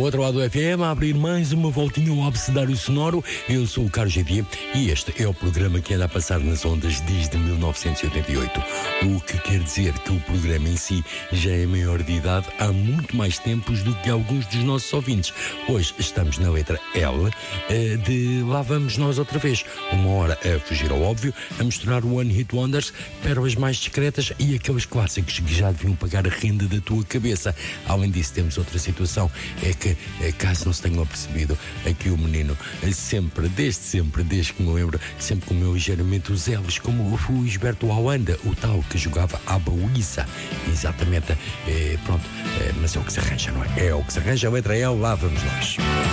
outro lado do FM, a abrir mais uma voltinha ao abecedário sonoro. Eu sou o Carlos GD e este é o programa que anda a passar nas ondas desde 1988. O que quer dizer que o programa em si já é maior de idade há muito mais tempos do que alguns dos nossos ouvintes. Hoje estamos na letra L de Lá Vamos Nós Outra Vez. Uma hora a fugir ao óbvio, a misturar One Hit Wonders, pérolas mais discretas e aqueles clássicos que já deviam pagar a renda da tua cabeça. Além disso, temos outra situação, é que, caso não se tenham percebido, aqui o menino desde que me lembro, sempre comeu ligeiramente os L's, como o Gilberto Holanda, o tal que jogava à Bauíça. Exatamente, pronto, mas é o que se arranja, não é? É o que se arranja, a letra L, lá vamos nós.